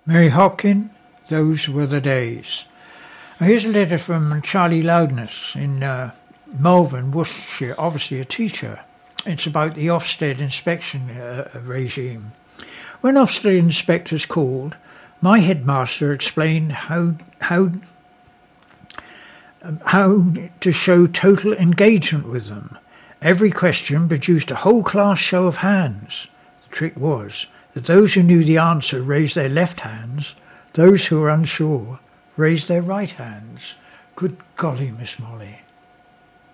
Mary Hopkin, those were the days. Now here's a letter from Charlie Loudness in Malvern, Worcestershire, obviously a teacher. It's about the Ofsted inspection regime. When Ofsted inspectors called, my headmaster explained how to show total engagement with them. Every question produced a whole class show of hands. The trick was that those who knew the answer raised their left hands, those who were unsure raised their right hands. Good golly, Miss Molly.